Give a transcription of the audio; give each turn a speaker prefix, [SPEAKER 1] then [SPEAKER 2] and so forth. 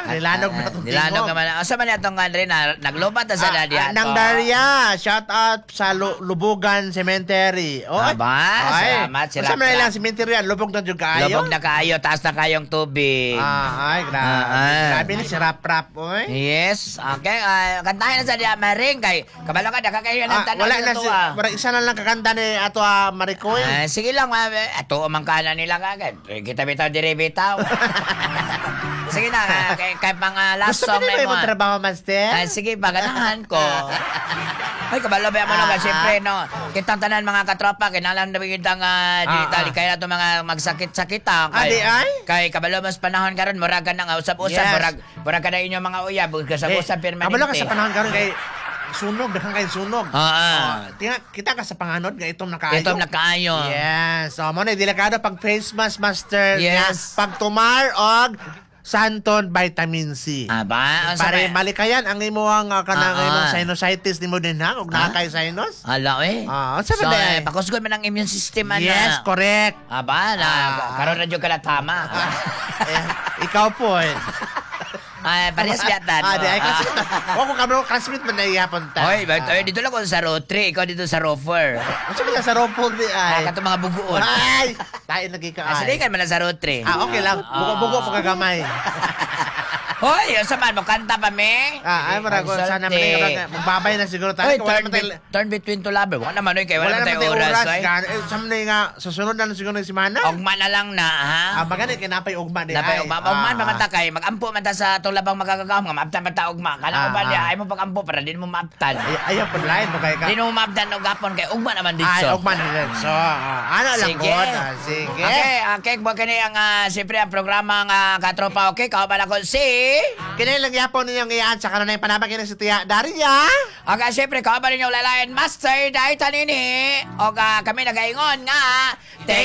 [SPEAKER 1] Nilanog na itong
[SPEAKER 2] Nilanog
[SPEAKER 1] tingog.
[SPEAKER 2] naman. Asa man itong Andre na naglubat na sa Nadia.
[SPEAKER 1] Nang Daria, shout out sa Lubugan Cemetery.
[SPEAKER 2] Aba, salamat, sila
[SPEAKER 1] Sa
[SPEAKER 2] pra.
[SPEAKER 1] lang cemetery, lubog na jud kaayo.
[SPEAKER 2] Lubog na kaayo, taas na kayong tubig.
[SPEAKER 1] Ay, grabe. Grabe ni si Rap-Rap, oy.
[SPEAKER 2] Yes, okay. Kantahin na sa Dia Maring kay kabalo ka kayo ng tanong
[SPEAKER 1] Wala na
[SPEAKER 2] to,
[SPEAKER 1] si, wala isa na lang kakanta ni ato Maricoy.
[SPEAKER 2] sige lang, ato umangkana nila kagad. Kita bitaw dire bitaw. Sige na, kay pang last
[SPEAKER 1] Gusto
[SPEAKER 2] song
[SPEAKER 1] mo
[SPEAKER 2] na mo.
[SPEAKER 1] mo trabaho, master?
[SPEAKER 2] Sige, paganahan ko. Ay, kabalo ba mo na siyempre, no? Kitang tanan mga katropa, kinalang na kitang digital, kaya na ito mga magsakit-sakita.
[SPEAKER 1] Di ay?
[SPEAKER 2] Kay kabalo mas panahon karon muragan nang usap-usap,
[SPEAKER 1] Yes.
[SPEAKER 2] murag ka na inyong mga uyab, usap-usap permanente.
[SPEAKER 1] Kabalo ka sa panahon karon kay sunog, daghang kay sunog. Kita ka sa panganod nga itom na kaayo.
[SPEAKER 2] Itom na kaayo.
[SPEAKER 1] Yes. So mo na delikado pag face mask, master.
[SPEAKER 2] Yes.
[SPEAKER 1] Pag tumar og Santon vitamin C.
[SPEAKER 2] Aba,
[SPEAKER 1] Pare malikayan ang imuang kanang imong sinusitis nimo din ha ug nakay sinus.
[SPEAKER 2] Ala
[SPEAKER 1] Sa
[SPEAKER 2] so,
[SPEAKER 1] ba
[SPEAKER 2] pakusgon man ang immune system ana.
[SPEAKER 1] Yes, correct.
[SPEAKER 2] Aba, karon na jud ka na tama.
[SPEAKER 1] Ikaw po eh.
[SPEAKER 2] Parehas biyatan.
[SPEAKER 1] Di ay kasi ko kabro classmate man na yapon ta.
[SPEAKER 2] Hoy, dito lang ko sa row 3, ikaw dito sa row 4.
[SPEAKER 1] Unsa man sa ropol di ay.
[SPEAKER 2] Kato mga buguon.
[SPEAKER 1] Ay, tayo lagi ka ay.
[SPEAKER 2] Sige kan man sa row 3.
[SPEAKER 1] Okay lang. Bugo-bugo pagkagamay.
[SPEAKER 2] Hoy, sa man mo kanta pa me?
[SPEAKER 1] Ay marago sana man magbabay na siguro tayo.
[SPEAKER 2] Hoy, turn between two lovers. Wala naman oy kay wala naman tayo oras.
[SPEAKER 1] Samne nga susunod na siguro si Mana.
[SPEAKER 2] Ugma na lang na ha.
[SPEAKER 1] Magani kinapay ugma di ay.
[SPEAKER 2] Napay ugma. Ugma mamanta kay magampo man ta sa tulabang magagagahom nga maabtan man ta ugma. Kana ko ba niya ay mo pagampo para din mo maabtan.
[SPEAKER 1] Ayaw po lain mo kay ka.
[SPEAKER 2] Din mo maabtan og gapon kay ugma naman dito.
[SPEAKER 1] Ay, ugma na din. So, ano lang
[SPEAKER 2] Sige.
[SPEAKER 1] ko. Sige.
[SPEAKER 2] Okay, mo kani ang siyempre ang programa nga katropa okay. Kao ba ko si
[SPEAKER 1] Kini lang yapon ninyong iyaan sa kanunay panabang kini si Tia Daria.
[SPEAKER 2] Okay, siyempre, kao ba rin yung lalayan master dahil tanini. O kami nagaingon nga. Thank